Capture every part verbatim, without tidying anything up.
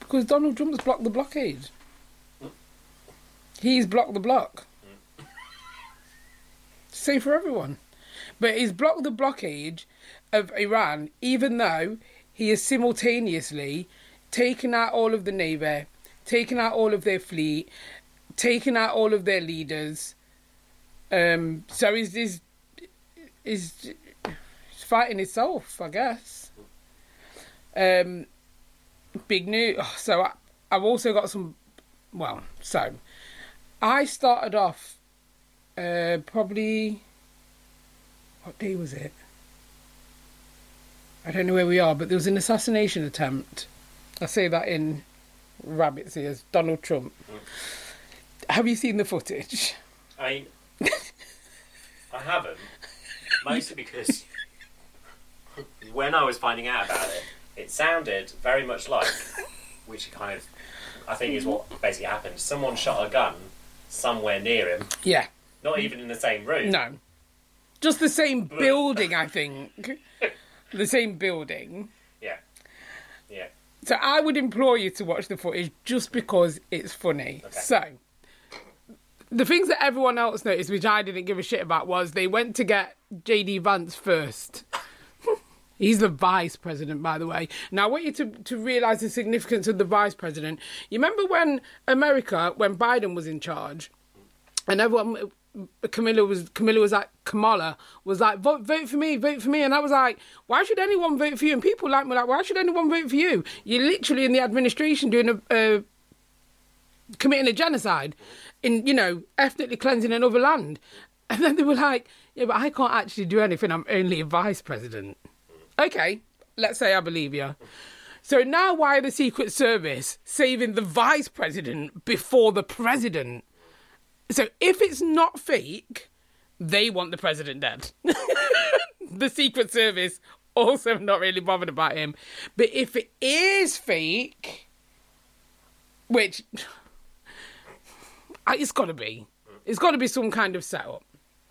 Because Donald Trump's blocked the blockade. He's blocked the block. Same for everyone. But he's blocked the blockade of Iran, even though he has simultaneously taken out all of the Navy, taken out all of their fleet, taken out all of their leaders. Um, so he's, he's, he's, he's fighting himself, I guess. Um, big news. So I, I've also got some... Well, so... I started off uh, probably... What day was it? I don't know where we are, but there was an assassination attempt. I say that in rabbit's ears. Donald Trump. Mm. Have you seen the footage? I I haven't. Mostly because when I was finding out about it, it sounded very much like, which kind of, I think is what basically happened. Someone shot a gun somewhere near him. Yeah. Not even in the same room. No. Just the same building, I think. The same building. Yeah. Yeah. So I would implore you to watch the footage just because it's funny. Okay. So, the things that everyone else noticed, which I didn't give a shit about, was they went to get J D Vance first. He's the vice president, by the way. Now, I want you to, to realise the significance of the vice president. You remember when America, when Biden was in charge, and everyone... Camilla was Camilla was like Kamala was like vote vote for me vote for me and I was like, why should anyone vote for you? And people like me like, why should anyone vote for you? You're literally in the administration doing a uh, committing a genocide in, you know, ethnically cleansing another land. And then they were like, yeah, but I can't actually do anything, I'm only a vice president. Okay, let's say I believe you. So now why are the Secret Service saving the vice president before the president? So if it's not fake, they want the president dead. The Secret Service also not really bothered about him. But if it is fake, which it's got to be. It's got to be some kind of setup.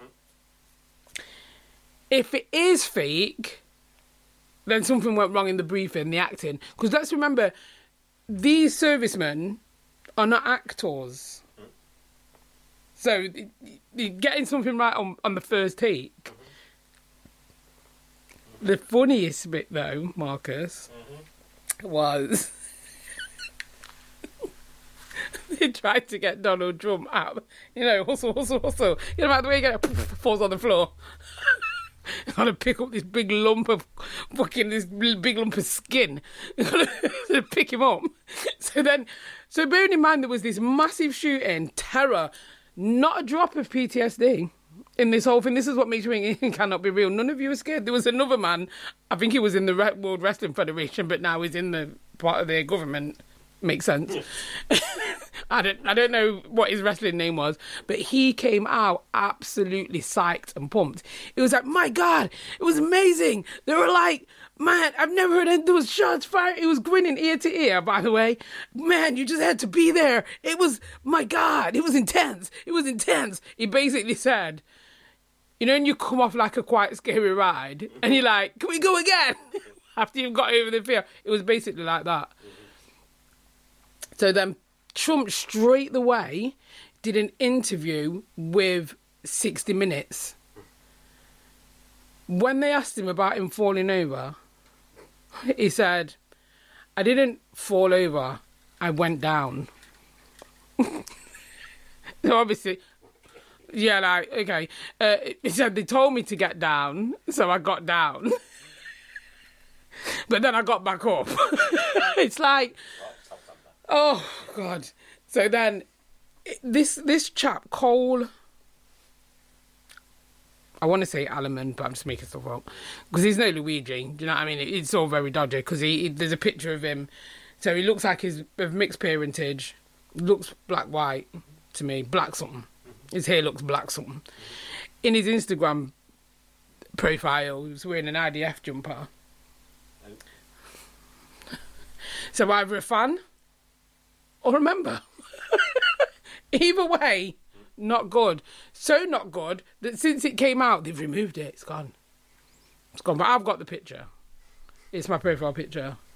If it is fake, then something went wrong in the briefing, the acting. Because let's remember, these servicemen are not actors. So, getting something right on, on the first take. Mm-hmm. The funniest bit, though, Marcus, mm-hmm. was they tried to get Donald Trump out. You know, hustle, hustle, hustle. You know, about the way he gets falls on the floor. Got to pick up this big lump of fucking this big lump of skin. To pick him up. So then, so bearing in mind there was this massive shooting, terror. Not a drop of P T S D in this whole thing. This is what makes me think it cannot be real. None of you are scared. There was another man, I think he was in the World Wrestling Federation, but now he's in the part of their government. Makes sense. I don't I don't know what his wrestling name was, but he came out absolutely psyched and pumped. It was like, my God, it was amazing. They were like, man, I've never heard any, there was shots fired. It was grinning ear to ear, by the way. Man, you just had to be there. It was, my God, it was intense. It was intense. He basically said, you know, when you come off like a quite scary ride, and you're like, can we go again? After you've got over the fear. It was basically like that. So then Trump straight away did an interview with sixty minutes. When they asked him about him falling over, he said, I didn't fall over, I went down. So obviously, yeah, like, okay. Uh, he said, they told me to get down, so I got down. But then I got back up. It's like, oh, God. So then, this this chap, Cole, I want to say Alleman, but I'm just making stuff up. Because he's no Luigi, do you know what I mean? It's all very dodgy, because he, he, there's a picture of him. So he looks like he's of mixed parentage. Looks black-white to me. Black something. His hair looks black something. In his Instagram profile, he was wearing an I D F jumper. So either a fan or a member. Either way, not good. So not good that since it came out, they've removed it. It's gone. It's gone. But I've got the picture. It's my profile picture.